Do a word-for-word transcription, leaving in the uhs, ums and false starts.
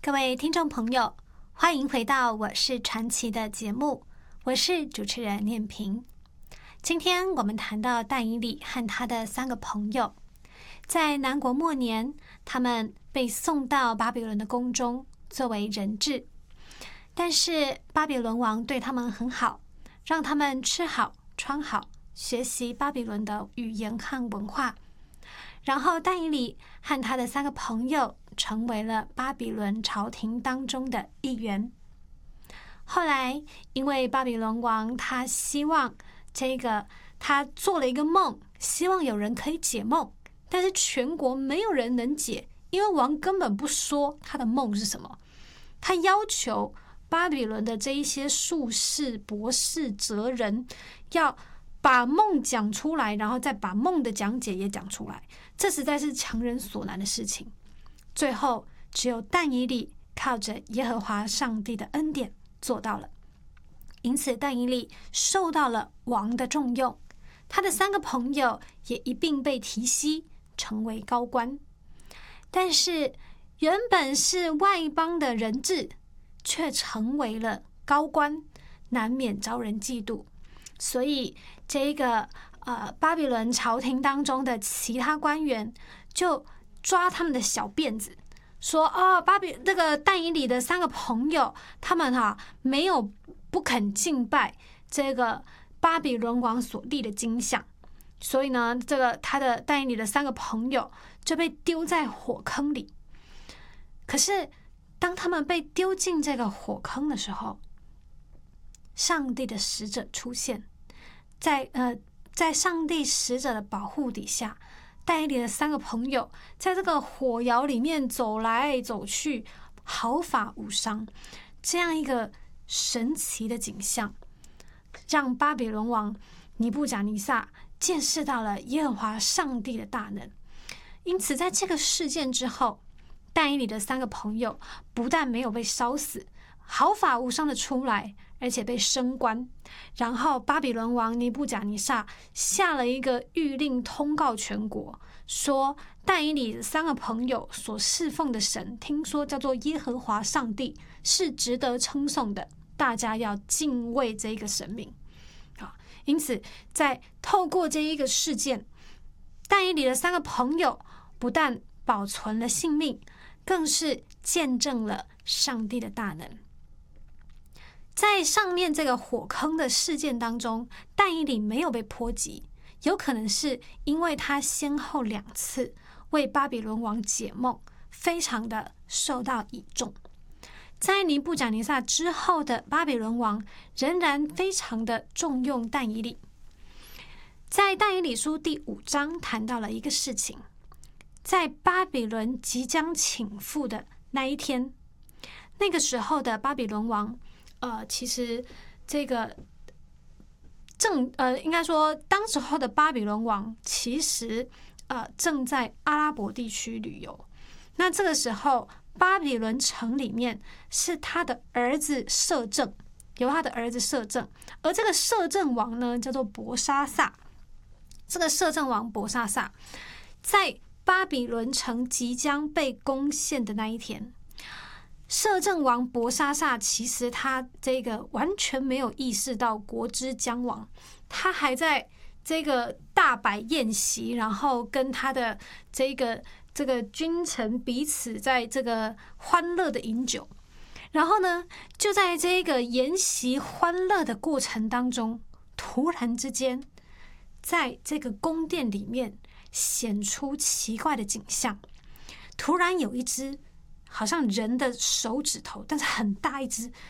各位听众朋友，欢迎回到我是传奇的节目，我是主持人念萍。今天我们谈到但以理和他的三个朋友，在南国末年，他们被送到巴比伦的宫中作为人质，但是巴比伦王对他们很好，让他们吃好穿好，学习巴比伦的语言和文化。然后但以理和他的三个朋友成为了巴比伦朝廷当中的一员。后来因为巴比伦王他希望这个他做了一个梦，希望有人可以解梦，但是全国没有人能解，因为王根本不说他的梦是什么。他要求巴比伦的这一些术士、博士、哲人要把梦讲出来，然后再把梦的讲解也讲出来，这实在是强人所难的事情。最后只有但以理靠着耶和华上帝的恩典做到了，因此但以理受到了王的重用，他的三个朋友也一并被提携成为高官。但是原本是外邦的人质，却成为了高官，难免招人嫉妒。所以这个呃巴比伦朝廷当中的其他官员就抓他们的小辫子，说哦，巴比这个但以理的三个朋友，他们哈、啊、没有不肯敬拜这个巴比伦王所立的金像，所以呢，这个他的但以理的三个朋友就被丢在火坑里。可是当他们被丢进这个火坑的时候，上帝的使者出现，在呃在上帝使者的保护底下，但以理的三个朋友在这个火窑里面走来走去，毫发无伤。这样一个神奇的景象，让巴比伦王尼布甲尼撒见识到了耶和华上帝的大能。因此在这个事件之后，但以理的三个朋友不但没有被烧死，毫发无伤的出来，而且被升官。然后巴比伦王尼布甲尼撒下了一个谕令，通告全国，说但以理三个朋友所侍奉的神，听说叫做耶和华上帝，是值得称颂的，大家要敬畏这个神明。因此在透过这一个事件，但以理的三个朋友不但保存了性命，更是见证了上帝的大能。在上面这个火坑的事件当中，但以理没有被波及，有可能是因为他先后两次为巴比伦王解梦，非常的受到倚重。在尼布甲尼撒之后的巴比伦王仍然非常的重用但以理。在但以理书第五章谈到了一个事情，在巴比伦即将倾覆的那一天，那个时候的巴比伦王呃，其实这个正呃，应该说当时候的巴比伦王其实呃正在阿拉伯地区旅游。那这个时候巴比伦城里面是他的儿子摄政，由他的儿子摄政，而这个摄政王呢叫做伯沙撒。这个摄政王伯沙撒在巴比伦城即将被攻陷的那一天，摄政王伯沙撒其实他这个完全没有意识到国之将亡，他还在这个大摆宴席，然后跟他的这个这个君臣彼此在这个欢乐的饮酒。然后呢，就在这个宴席欢乐的过程当中，突然之间在这个宫殿里面显出奇怪的景象。突然有一只好像人的手指头，但是很大一只，